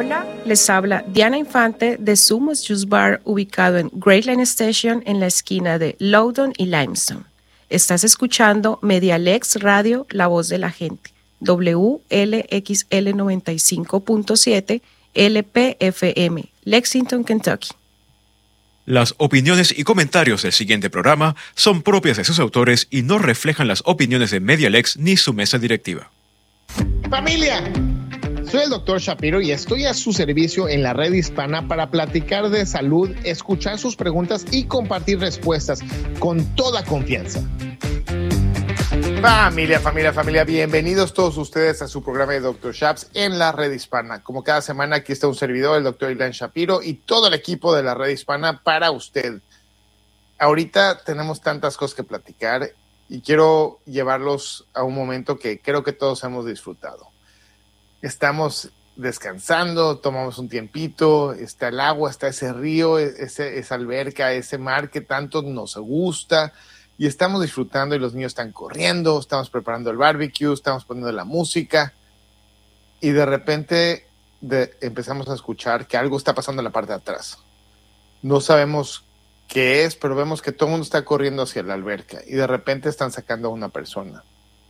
Hola, les habla Diana Infante de Sumos Juice Bar, ubicado en Great Line Station en la esquina de Loudoun y Limestone. Estás escuchando Medialex Radio, la voz de la gente, WLXL 95.7 LPFM, Lexington, Kentucky. Las opiniones y comentarios del siguiente programa son propias de sus autores y no reflejan las opiniones de Medialex ni su mesa directiva. ¡Familia! Soy el Dr. Shapiro y estoy a su servicio en la red hispana para platicar de salud, escuchar sus preguntas y compartir respuestas con toda confianza. Familia, bienvenidos todos ustedes a su programa de Dr. Shaps en la red hispana. Como cada semana, aquí está un servidor, el Dr. Ilan Shapiro, y todo el equipo de la red hispana para usted. Ahorita tenemos tantas cosas que platicar y quiero llevarlos a un momento que creo que todos hemos disfrutado. Estamos descansando, tomamos un tiempito, está el agua, está ese río, esa alberca, ese mar que tanto nos gusta, y estamos disfrutando y los niños están corriendo, estamos preparando el barbecue, estamos poniendo la música, y de repente empezamos a escuchar que algo está pasando en la parte de atrás. No sabemos qué es, pero vemos que todo el mundo está corriendo hacia la alberca, y de repente están sacando a una persona.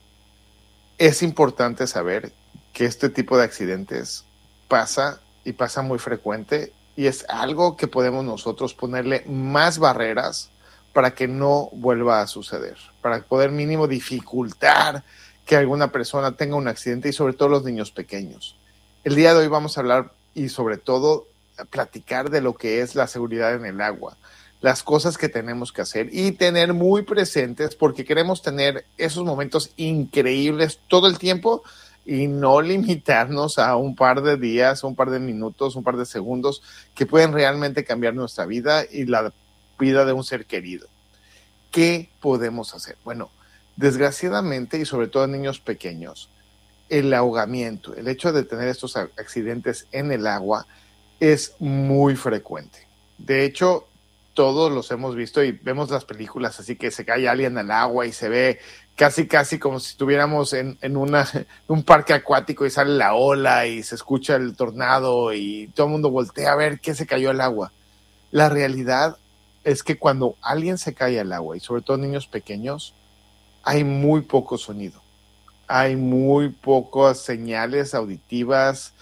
Es importante saber que este tipo de accidentes pasa y pasa muy frecuente, y es algo que podemos nosotros ponerle más barreras para que no vuelva a suceder, para poder mínimo dificultar que alguna persona tenga un accidente, y sobre todo los niños pequeños. El día de hoy vamos a hablar y sobre todo platicar de lo que es la seguridad en el agua, las cosas que tenemos que hacer y tener muy presentes, porque queremos tener esos momentos increíbles todo el tiempo y no limitarnos a un par de días, un par de minutos, un par de segundos que pueden realmente cambiar nuestra vida y la vida de un ser querido. ¿Qué podemos hacer? Bueno, desgraciadamente, y sobre todo en niños pequeños, el ahogamiento, el hecho de tener estos accidentes en el agua es muy frecuente. De hecho, todos los hemos visto y vemos las películas, así que se cae alguien al agua y se ve casi como si estuviéramos en un parque acuático y sale la ola y se escucha el tornado y todo el mundo voltea a ver qué se cayó al agua. La realidad es que cuando alguien se cae al agua, y sobre todo niños pequeños, hay muy poco sonido. Hay muy pocas señales auditivas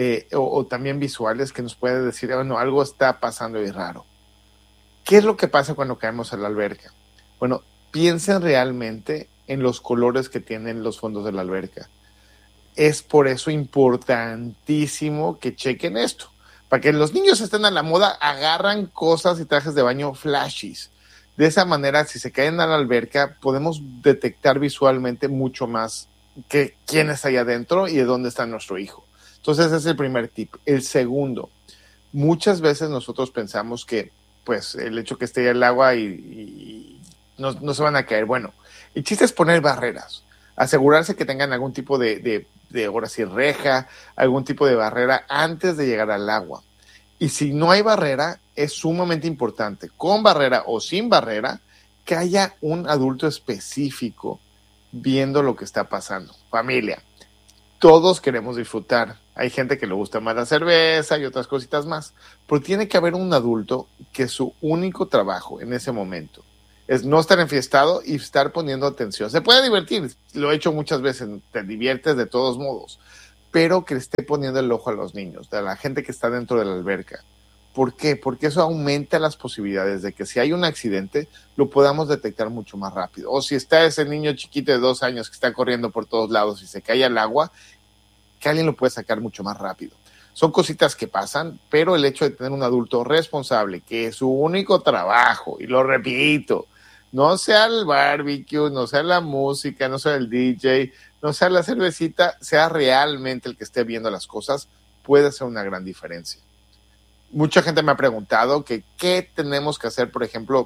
o también visuales que nos pueden decir, bueno, algo está pasando y raro. ¿Qué es lo que pasa cuando caemos a la alberca? Bueno, piensen realmente en los colores que tienen los fondos de la alberca. Es por eso importantísimo que chequen esto. Para que los niños estén a la moda, agarran cosas y trajes de baño flashies. De esa manera, si se caen a la alberca, podemos detectar visualmente mucho más que quién está ahí adentro y de dónde está nuestro hijo. Entonces, ese es el primer tip. El segundo, muchas veces nosotros pensamos que pues el hecho que esté el agua y no se van a caer. Bueno, el chiste es poner barreras, asegurarse que tengan algún tipo de ahora sí, reja, algún tipo de barrera antes de llegar al agua. Y si no hay barrera, es sumamente importante, con barrera o sin barrera, que haya un adulto específico viendo lo que está pasando. Familia, todos queremos disfrutar. Hay gente que le gusta más la cerveza y otras cositas más, pero tiene que haber un adulto que su único trabajo en ese momento es no estar enfiestado y estar poniendo atención. Se puede divertir, lo he hecho muchas veces, te diviertes de todos modos, pero que le esté poniendo el ojo a los niños, a la gente que está dentro de la alberca. ¿Por qué? Porque eso aumenta las posibilidades de que si hay un accidente, lo podamos detectar mucho más rápido. O si está ese niño chiquito de 2 años que está corriendo por todos lados y se cae al agua, que alguien lo puede sacar mucho más rápido. Son cositas que pasan, pero el hecho de tener un adulto responsable, que su único trabajo, y lo repito, no sea el barbecue, no sea la música, no sea el DJ, no sea la cervecita, sea realmente el que esté viendo las cosas, puede hacer una gran diferencia. Mucha gente me ha preguntado que qué tenemos que hacer, por ejemplo,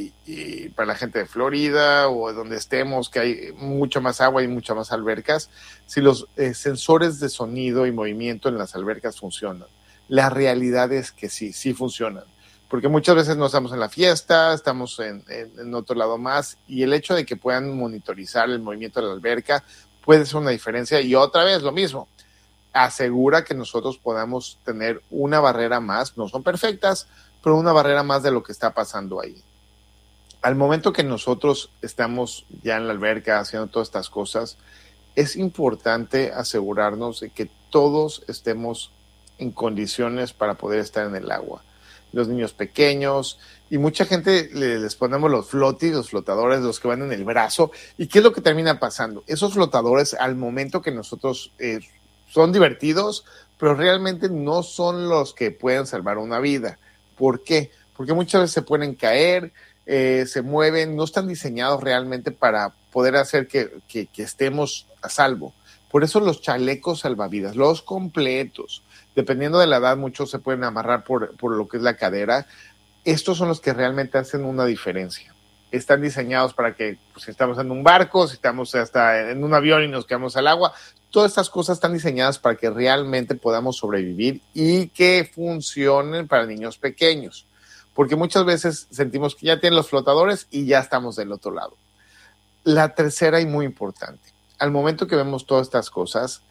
y para la gente de Florida o donde estemos, que hay mucha más agua y muchas más albercas, si los sensores de sonido y movimiento en las albercas funcionan. La realidad es que sí funcionan, porque muchas veces no estamos en la fiesta, estamos en otro lado más, y el hecho de que puedan monitorizar el movimiento de la alberca puede ser una diferencia. Y otra vez lo mismo, asegura que nosotros podamos tener una barrera más, no son perfectas, pero una barrera más de lo que está pasando ahí. Al momento que nosotros estamos ya en la alberca haciendo todas estas cosas, es importante asegurarnos de que todos estemos en condiciones para poder estar en el agua. Los niños pequeños, y mucha gente les ponemos los flotis, los flotadores, los que van en el brazo. ¿Y qué es lo que termina pasando? Esos flotadores, al momento que nosotros son divertidos, pero realmente no son los que pueden salvar una vida. ¿Por qué? Porque muchas veces se pueden caer, se mueven, no están diseñados realmente para poder hacer que estemos a salvo. Por eso los chalecos salvavidas, los completos, dependiendo de la edad, muchos se pueden amarrar por lo que es la cadera. Estos son los que realmente hacen una diferencia. Están diseñados para que, pues, si estamos en un barco, si estamos hasta en un avión y nos quedamos al agua, todas estas cosas están diseñadas para que realmente podamos sobrevivir y que funcionen para niños pequeños. Porque muchas veces sentimos que ya tienen los flotadores y ya estamos del otro lado. La tercera y muy importante, al momento que vemos todas estas cosas,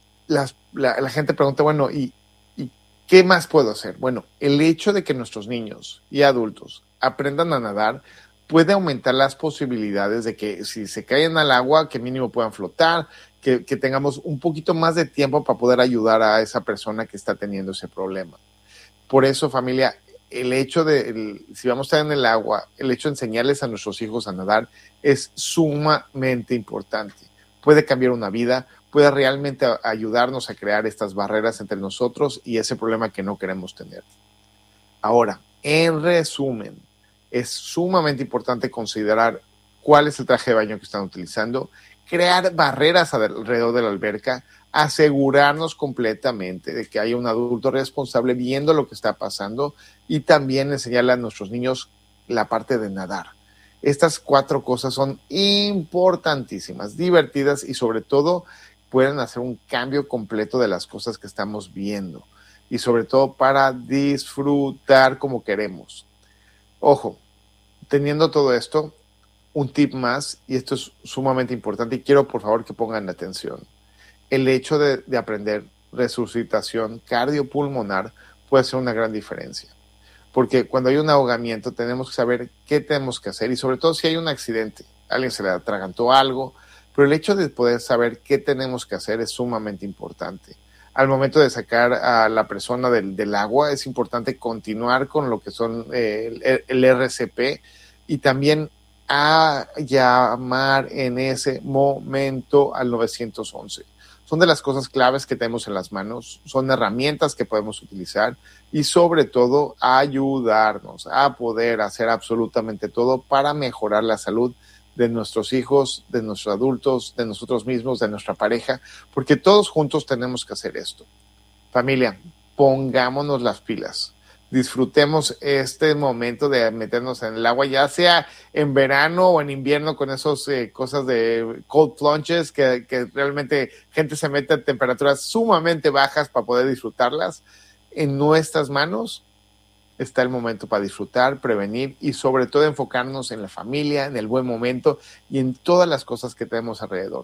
la gente pregunta, bueno, ¿y qué más puedo hacer? Bueno, el hecho de que nuestros niños y adultos aprendan a nadar puede aumentar las posibilidades de que si se caen al agua, que mínimo puedan flotar, que tengamos un poquito más de tiempo para poder ayudar a esa persona que está teniendo ese problema. Por eso, familia, el hecho si vamos a estar en el agua, el hecho de enseñarles a nuestros hijos a nadar es sumamente importante. Puede cambiar una vida, puede realmente ayudarnos a crear estas barreras entre nosotros y ese problema que no queremos tener. Ahora, en resumen, es sumamente importante considerar cuál es el traje de baño que están utilizando, crear barreras alrededor de la alberca, asegurarnos completamente de que haya un adulto responsable viendo lo que está pasando y también enseñarle a nuestros niños la parte de nadar. Estas 4 cosas son importantísimas, divertidas y sobre todo pueden hacer un cambio completo de las cosas que estamos viendo y sobre todo para disfrutar como queremos. Ojo, teniendo todo esto, un tip más, y esto es sumamente importante y quiero por favor que pongan atención. El hecho de aprender resucitación cardiopulmonar puede hacer una gran diferencia. Porque cuando hay un ahogamiento tenemos que saber qué tenemos que hacer y sobre todo si hay un accidente, alguien se le atragantó algo, pero el hecho de poder saber qué tenemos que hacer es sumamente importante. Al momento de sacar a la persona del agua es importante continuar con lo que son el RCP y también a llamar en ese momento al 911. Son de las cosas claves que tenemos en las manos, son herramientas que podemos utilizar y sobre todo ayudarnos a poder hacer absolutamente todo para mejorar la salud de nuestros hijos, de nuestros adultos, de nosotros mismos, de nuestra pareja, porque todos juntos tenemos que hacer esto. Familia, pongámonos las pilas. Disfrutemos este momento de meternos en el agua, ya sea en verano o en invierno con esas cosas de cold plunges que realmente gente se mete a temperaturas sumamente bajas para poder disfrutarlas. En nuestras manos está el momento para disfrutar, prevenir y sobre todo enfocarnos en la familia, en el buen momento y en todas las cosas que tenemos alrededor.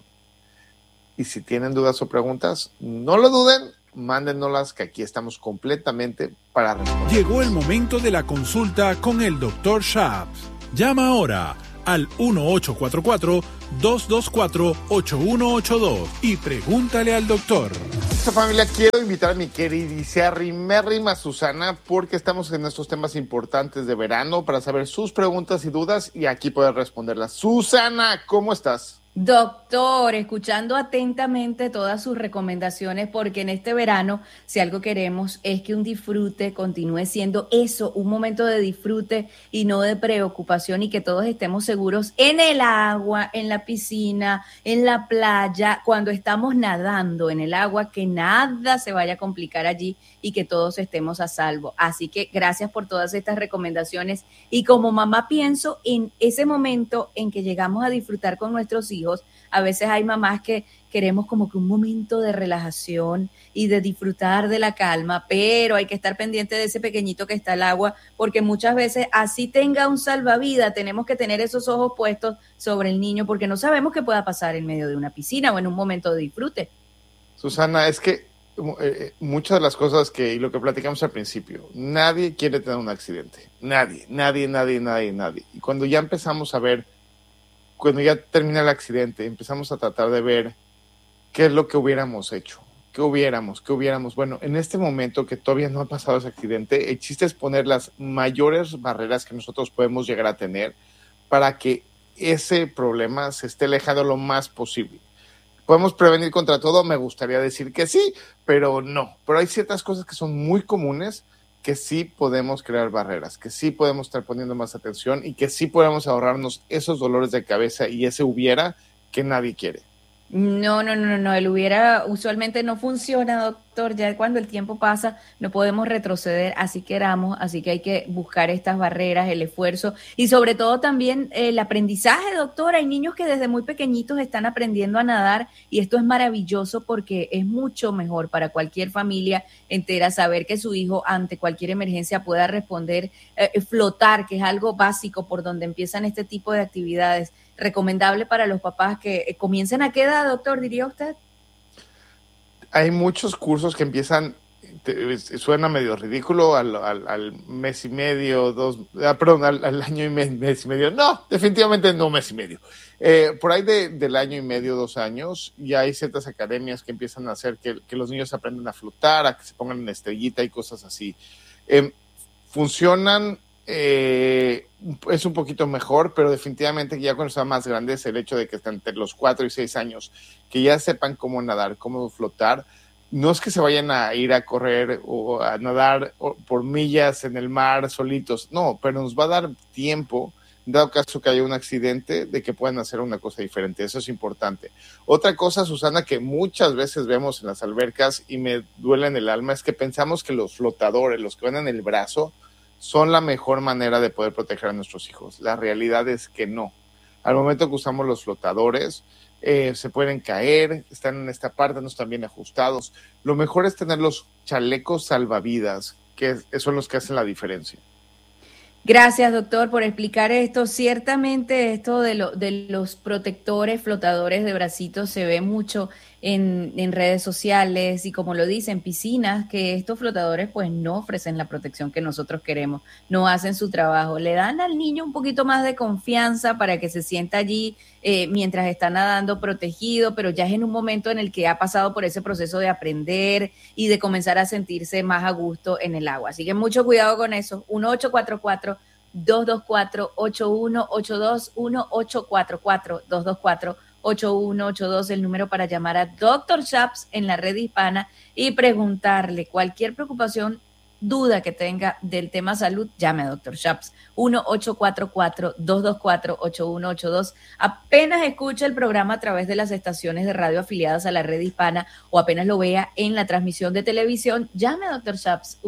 Y si tienen dudas o preguntas, no lo duden, mándennoslas que aquí estamos completamente para responder. Llegó el momento de la consulta con el Dr. Shaps. Llama ahora al 1-844-224-8182 y pregúntale al doctor. Esta familia, quiero invitar a mi queridísima Susana porque estamos en estos temas importantes de verano para saber sus preguntas y dudas y aquí poder responderlas. Susana, ¿cómo estás? Doctor, escuchando atentamente todas sus recomendaciones, porque en este verano, si algo queremos es que un disfrute continúe siendo eso, un momento de disfrute y no de preocupación, y que todos estemos seguros en el agua, en la piscina, en la playa, cuando estamos nadando en el agua, que nada se vaya a complicar allí y que todos estemos a salvo. Así que gracias por todas estas recomendaciones. Y como mamá pienso en ese momento en que llegamos a disfrutar con nuestros hijos. A veces hay mamás que queremos como que un momento de relajación y de disfrutar de la calma, pero hay que estar pendiente de ese pequeñito que está al agua, porque muchas veces así tenga un salvavidas, tenemos que tener esos ojos puestos sobre el niño, porque no sabemos qué pueda pasar en medio de una piscina o en un momento de disfrute. Susana, es que muchas de las cosas y lo que platicamos al principio, nadie quiere tener un accidente. Nadie. Y cuando ya empezamos a ver, cuando ya termina el accidente, empezamos a tratar de ver qué es lo que hubiéramos hecho. ¿Qué hubiéramos? Bueno, en este momento que todavía no ha pasado ese accidente, el chiste es poner las mayores barreras que nosotros podemos llegar a tener para que ese problema se esté alejando lo más posible. ¿Podemos prevenir contra todo? Me gustaría decir que sí, pero no. Pero hay ciertas cosas que son muy comunes que sí podemos crear barreras, que sí podemos estar poniendo más atención y que sí podemos ahorrarnos esos dolores de cabeza y ese hubiera que nadie quiere. No, el hubiera usualmente no funciona, doctor, ya cuando el tiempo pasa no podemos retroceder, así queramos, así que hay que buscar estas barreras, el esfuerzo y sobre todo también el aprendizaje, doctor. Hay niños que desde muy pequeñitos están aprendiendo a nadar y esto es maravilloso porque es mucho mejor para cualquier familia entera saber que su hijo ante cualquier emergencia pueda responder, flotar, que es algo básico por donde empiezan este tipo de actividades. Recomendable para los papás que comiencen. ¿A qué edad, doctor, diría usted? Hay muchos cursos que empiezan, suena medio ridículo, al mes y medio, al año y mes y medio. No, definitivamente no mes y medio. Por ahí del año y medio, 2 años, ya hay ciertas academias que empiezan a hacer que los niños aprendan a flotar, a que se pongan en estrellita y cosas así. Funcionan. Es un poquito mejor, pero definitivamente ya cuando están más grandes, el hecho de que están entre los 4 y 6 años, que ya sepan cómo nadar, cómo flotar, no es que se vayan a ir a correr o a nadar por millas en el mar solitos, no, pero nos va a dar tiempo, dado caso que haya un accidente, de que puedan hacer una cosa diferente. Eso es importante. Otra cosa, Susana, que muchas veces vemos en las albercas y me duele en el alma, es que pensamos que los flotadores, los que van en el brazo, son la mejor manera de poder proteger a nuestros hijos. La realidad es que no. Al momento que usamos los flotadores, se pueden caer, están en esta parte, no están bien ajustados. Lo mejor es tener los chalecos salvavidas, que son los que hacen la diferencia. Gracias, doctor, por explicar esto. Ciertamente esto de los protectores flotadores de bracitos se ve mucho en redes sociales y como lo dicen, piscinas, que estos flotadores pues no ofrecen la protección que nosotros queremos, no hacen su trabajo. Le dan al niño un poquito más de confianza para que se sienta allí mientras está nadando protegido, pero ya es en un momento en el que ha pasado por ese proceso de aprender y de comenzar a sentirse más a gusto en el agua. Así que mucho cuidado con eso. 1844-224-8182, 1844-224-8182, el número para llamar a Dr. Shaps en la red hispana y preguntarle cualquier preocupación, duda que tenga del tema salud, llame a Dr. Shaps, 1844-224-8182. Apenas escuche el programa a través de las estaciones de radio afiliadas a la red hispana o apenas lo vea en la transmisión de televisión, llame a Dr. Shaps,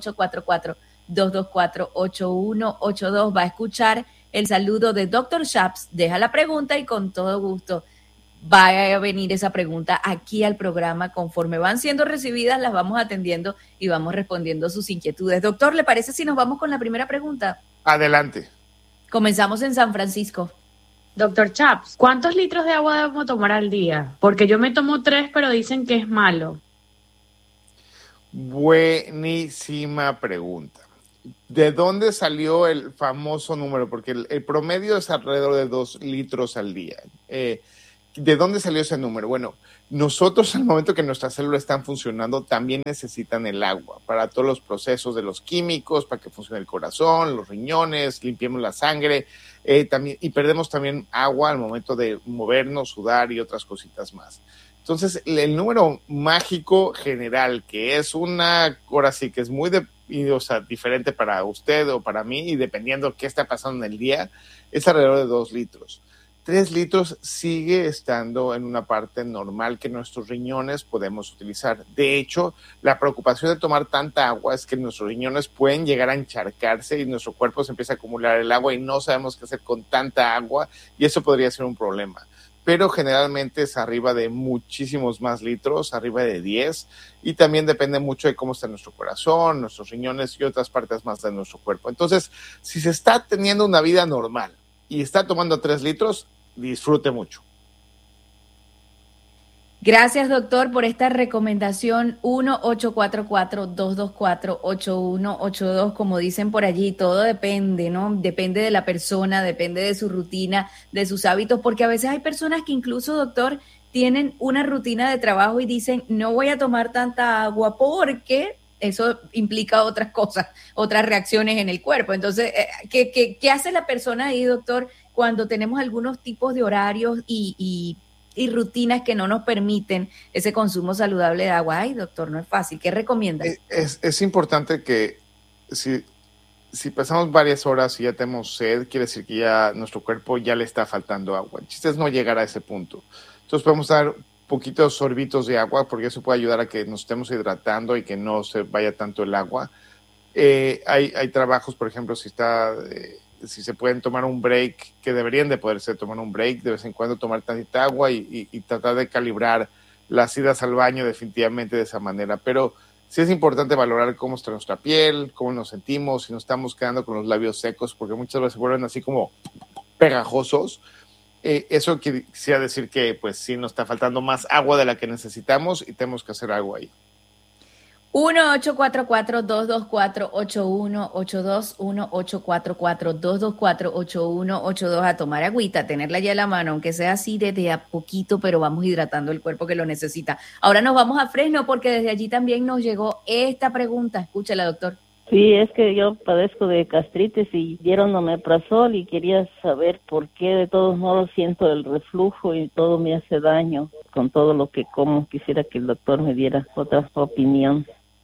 1844-224-8182. Va a escuchar el saludo de Dr. Shaps, deja la pregunta y con todo gusto va a venir esa pregunta aquí al programa. Conforme van siendo recibidas, las vamos atendiendo y vamos respondiendo sus inquietudes. Doctor, ¿le parece si nos vamos con la primera pregunta? Adelante. Comenzamos en San Francisco. Doctor Shaps, ¿cuántos litros de agua debemos tomar al día? Porque yo me tomo 3, pero dicen que es malo. Buenísima pregunta. ¿De dónde salió el famoso número? Porque el promedio es alrededor de 2 litros al día. ¿De dónde salió ese número? Bueno, nosotros al momento que nuestras células están funcionando también necesitan el agua para todos los procesos de los químicos, para que funcione el corazón, los riñones, limpiemos la sangre también, y perdemos también agua al momento de movernos, sudar y otras cositas más. Entonces, el número mágico general, que es ahora sí que es muy diferente para usted o para mí, y dependiendo qué está pasando en el día, es alrededor de 2 litros. 3 litros sigue estando en una parte normal que nuestros riñones podemos utilizar. De hecho, la preocupación de tomar tanta agua es que nuestros riñones pueden llegar a encharcarse y nuestro cuerpo se empieza a acumular el agua y no sabemos qué hacer con tanta agua, y eso podría ser un problema. Pero generalmente es arriba de muchísimos más litros, arriba de 10, y también depende mucho de cómo está nuestro corazón, nuestros riñones y otras partes más de nuestro cuerpo. Entonces, si se está teniendo una vida normal y está tomando 3 litros, disfrute mucho. Gracias, doctor, por esta recomendación. 1-844-224-8182. Como dicen por allí, todo depende, ¿no? Depende de la persona, depende de su rutina, de sus hábitos, porque a veces hay personas que incluso, doctor, tienen una rutina de trabajo y dicen, no voy a tomar tanta agua porque eso implica otras cosas, otras reacciones en el cuerpo. Entonces, ¿qué hace la persona ahí, doctor, cuando tenemos algunos tipos de horarios y rutinas que no nos permiten ese consumo saludable de agua? Ay, doctor, no es fácil. ¿Qué recomienda? Es importante que si pasamos varias horas y ya tenemos sed, quiere decir que ya nuestro cuerpo ya le está faltando agua. El chiste es no llegar a ese punto. Entonces podemos dar poquitos sorbitos de agua porque eso puede ayudar a que nos estemos hidratando y que no se vaya tanto el agua. Hay trabajos, por ejemplo, si se pueden tomar un break, que deberían de poderse tomar un break, de vez en cuando tomar tantita agua y tratar de calibrar las idas al baño definitivamente de esa manera. Pero sí es importante valorar cómo está nuestra piel, cómo nos sentimos, si nos estamos quedando con los labios secos, porque muchas veces se vuelven así como pegajosos. Eso quisiera decir que pues sí nos está faltando más agua de la que necesitamos y tenemos que hacer algo ahí. 1-844-224-8182, 1-844-224-8182, a tomar agüita, tenerla ya en la mano, aunque sea así desde a poquito, pero vamos hidratando el cuerpo que lo necesita. Ahora nos vamos a Fresno porque desde allí también nos llegó esta pregunta. Escúchela, doctor. Sí, es que yo padezco de gastritis y dieron omeprazol y quería saber por qué de todos modos siento el reflujo y todo me hace daño con todo lo que como. Quisiera que el doctor me diera otra opinión.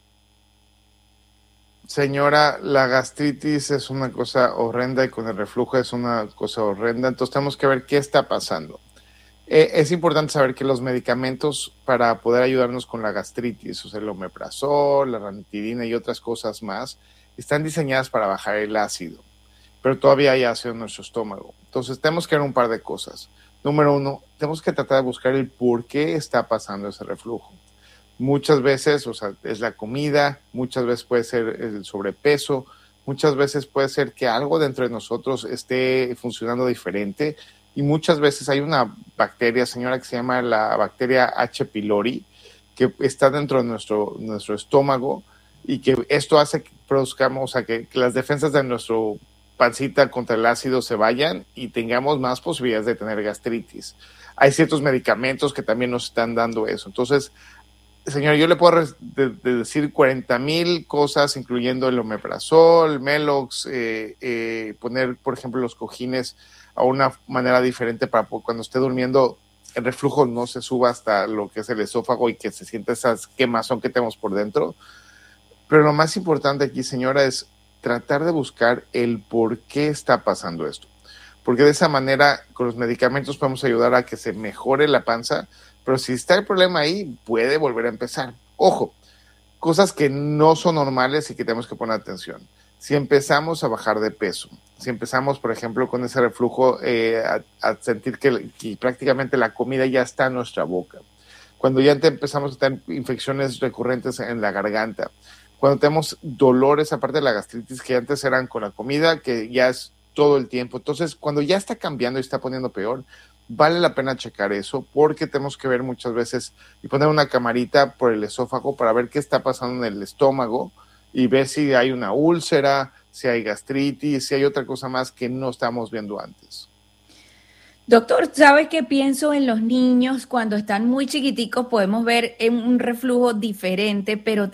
Señora, la gastritis es una cosa horrenda y con el reflujo es una cosa horrenda, entonces tenemos que ver qué está pasando. Es importante saber que los medicamentos para poder ayudarnos con la gastritis, o sea, el omeprazol, la ranitidina y otras cosas más, están diseñadas para bajar el ácido, pero todavía hay ácido en nuestro estómago. Entonces tenemos que ver un par de cosas. Número uno, tenemos que tratar de buscar el por qué está pasando ese reflujo. Muchas veces, o sea, es la comida, muchas veces puede ser el sobrepeso, muchas veces puede ser que algo dentro de nosotros esté funcionando diferente y muchas veces hay una bacteria, señora, que se llama la bacteria H. pylori, que está dentro de nuestro estómago y que esto hace que produzcamos, o sea, que las defensas de nuestro pancita contra el ácido se vayan y tengamos más posibilidades de tener gastritis. Hay ciertos medicamentos que también nos están dando eso. Entonces, señor, yo le puedo decir 40,000 cosas, incluyendo el omeprazol, Melox, poner, por ejemplo, los cojines a una manera diferente para cuando esté durmiendo el reflujo no se suba hasta lo que es el esófago y que se sienta esa quemazón que tenemos por dentro. Pero lo más importante aquí, señora, es tratar de buscar el por qué está pasando esto. Porque de esa manera, con los medicamentos podemos ayudar a que se mejore la panza, pero si está el problema ahí, puede volver a empezar. Ojo, cosas que no son normales y que tenemos que poner atención. Si empezamos a bajar de peso, si empezamos, por ejemplo, con ese reflujo, a sentir que prácticamente la comida ya está en nuestra boca, cuando ya empezamos a tener infecciones recurrentes en la garganta, cuando tenemos dolores, aparte de la gastritis, que antes eran con la comida, que ya es todo el tiempo. Entonces, cuando ya está cambiando y está poniendo peor, vale la pena checar eso porque tenemos que ver muchas veces y poner una camarita por el esófago para ver qué está pasando en el estómago y ver si hay una úlcera, si hay gastritis, si hay otra cosa más que no estamos viendo antes. Doctor, ¿sabes qué pienso en los niños? Cuando están muy chiquiticos podemos ver un reflujo diferente, pero